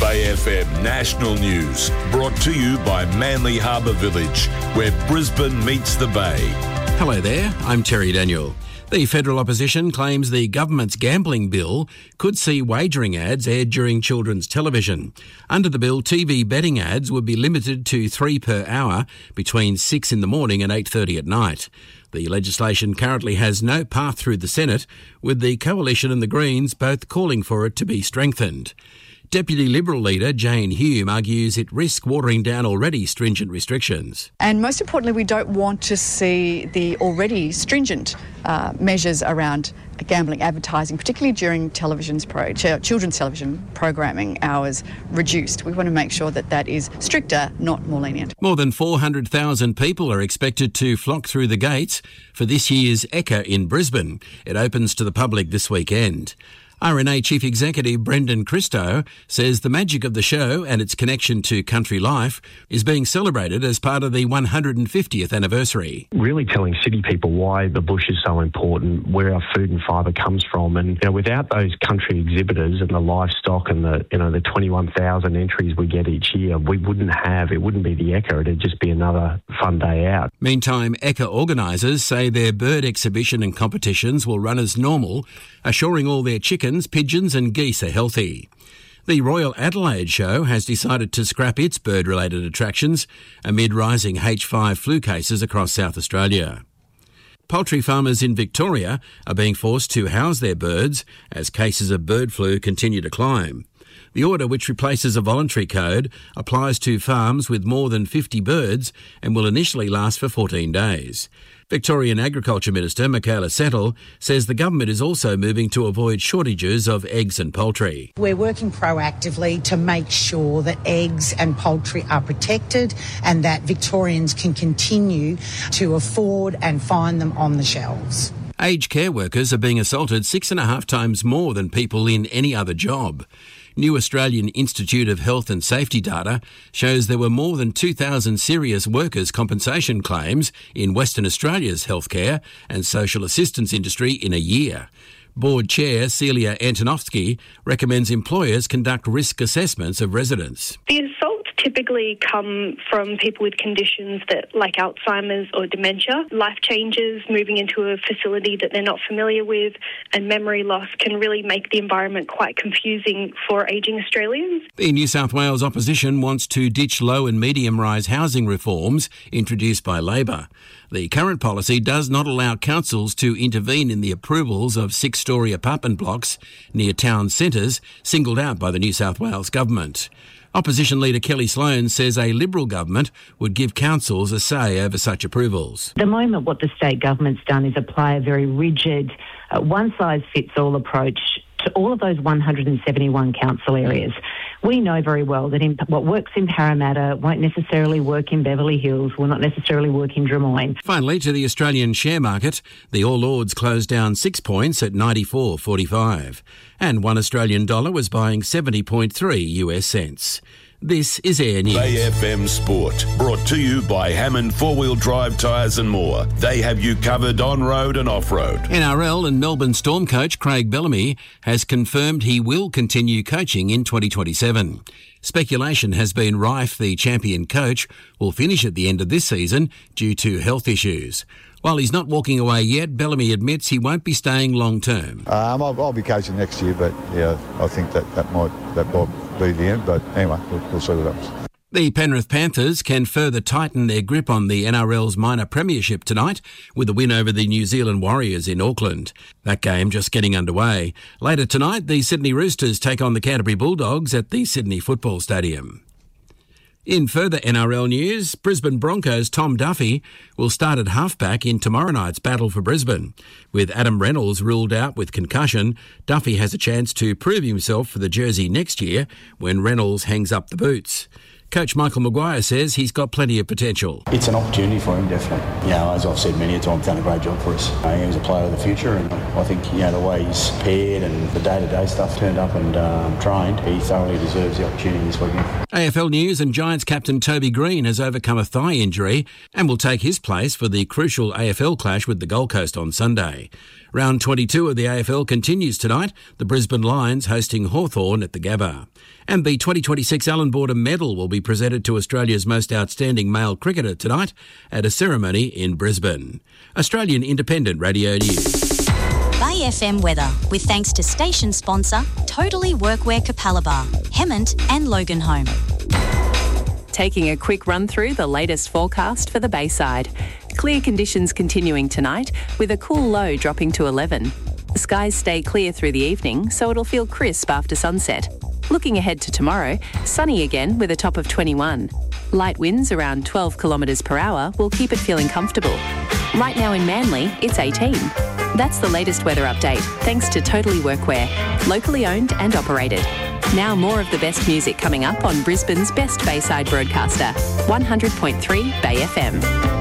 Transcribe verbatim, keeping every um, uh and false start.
Bay F M National News, brought to you by Manly Harbour Village, where Brisbane meets the Bay. Hello there, I'm Terry Daniel. The federal opposition claims the government's gambling bill could see wagering ads aired during children's television. Under the bill, T V betting ads would be limited to three per hour between six in the morning and eight thirty at night. The legislation currently has no path through the Senate, with the Coalition and the Greens both calling for it to be strengthened. Deputy Liberal leader Jane Hume argues it risks watering down already stringent restrictions. And most importantly, we don't want to see the already stringent uh, measures around gambling advertising, particularly during television's pro- ch- children's television programming hours, reduced. We want to make sure that that is stricter, not more lenient. More than four hundred thousand people are expected to flock through the gates for this year's Ekka in Brisbane. It opens to the public this weekend. R N A Chief Executive Brendan Christo says the magic of the show and its connection to country life is being celebrated as part of the one hundred fiftieth anniversary. Really telling city people why the bush is so important, where our food and fibre comes from, and you know, without those country exhibitors and the livestock and the you know the twenty-one thousand entries we get each year, we wouldn't have, it wouldn't be the Ekka, it'd just be another fun day out. Meantime, Ekka organisers say their bird exhibition and competitions will run as normal, assuring all their chickens, pigeons and geese are healthy. The Royal Adelaide Show has decided to scrap its bird-related attractions amid rising H five flu cases across South Australia. Poultry farmers in Victoria are being forced to house their birds as cases of bird flu continue to climb. The order, which replaces a voluntary code, applies to farms with more than fifty birds and will initially last for fourteen days. Victorian Agriculture Minister Michaela Settle says the government is also moving to avoid shortages of eggs and poultry. We're working proactively to make sure that eggs and poultry are protected and that Victorians can continue to afford and find them on the shelves. Aged care workers are being assaulted six and a half times more than people in any other job. New Australian Institute of Health and Safety data shows there were more than two thousand serious workers' compensation claims in Western Australia's healthcare and social assistance industry in a year. Board Chair Celia Antonovsky recommends employers conduct risk assessments of residents. The assaults typically come from people with conditions that, like Alzheimer's or dementia. Life changes, moving into a facility that they're not familiar with, and memory loss can really make the environment quite confusing for ageing Australians. The New South Wales opposition wants to ditch low and medium-rise housing reforms introduced by Labor. The current policy does not allow councils to intervene in the approvals of six-storey apartment blocks near town centres singled out by the New South Wales government. Opposition leader Kelly Sloan says a Liberal government would give councils a say over such approvals. At the moment, what the state government's done is apply a very rigid, uh, one-size-fits-all approach to all of those one hundred seventy-one council areas. We know very well that in, what works in Parramatta won't necessarily work in Beverly Hills, will not necessarily work in Drummoyne. Finally, to the Australian share market, the All Ords closed down six points at ninety-four forty-five, and one Australian dollar was buying seventy point three U S cents. This is Air News. Bay F M Sport, brought to you by Hammond four-wheel drive tyres and more. They have you covered on-road and off-road. N R L and Melbourne Storm coach Craig Bellamy has confirmed he will continue coaching in twenty twenty-seven. Speculation has been rife the champion coach will finish at the end of this season due to health issues. While he's not walking away yet, Bellamy admits he won't be staying long-term. Um, I'll, I'll be coaching next year, but yeah, I think that, that might that might be the end. But anyway, we'll, we'll see what happens. The Penrith Panthers can further tighten their grip on the N R L's minor premiership tonight with a win over the New Zealand Warriors in Auckland. That game just getting underway. Later tonight, the Sydney Roosters take on the Canterbury Bulldogs at the Sydney Football Stadium. In further N R L news, Brisbane Broncos' Tom Duffy will start at halfback in tomorrow night's battle for Brisbane. With Adam Reynolds ruled out with concussion, Duffy has a chance to prove himself for the jersey next year when Reynolds hangs up the boots. Coach Michael Maguire says he's got plenty of potential. It's an opportunity for him, definitely. You know, as I've said many a time, he's done a great job for us. Uh, he was a player of the future, and I think, you know, the way he's paired and the day-to-day stuff turned up and um, trained, he thoroughly deserves the opportunity this weekend. A F L News and Giants captain Toby Green has overcome a thigh injury and will take his place for the crucial A F L clash with the Gold Coast on Sunday. Round twenty-two of the A F L continues tonight, the Brisbane Lions hosting Hawthorn at the Gabba. And the twenty twenty-six Allan Border Medal will be presented to Australia's most outstanding male cricketer tonight at a ceremony in Brisbane. Australian Independent Radio News. Bay F M weather, with thanks to station sponsor Totally Workwear Capalaba, Hemmant and Loganholme. Taking a quick run through the latest forecast for the Bayside. Clear conditions continuing tonight, with a cool low dropping to eleven. The skies stay clear through the evening, so it'll feel crisp after sunset. Looking ahead to tomorrow, sunny again with a top of twenty-one. Light winds around twelve kilometres per hour will keep it feeling comfortable. Right now in Manly, it's eighteen. That's the latest weather update, thanks to Totally Workwear, locally owned and operated. Now more of the best music coming up on Brisbane's best Bayside broadcaster, one hundred point three Bay F M.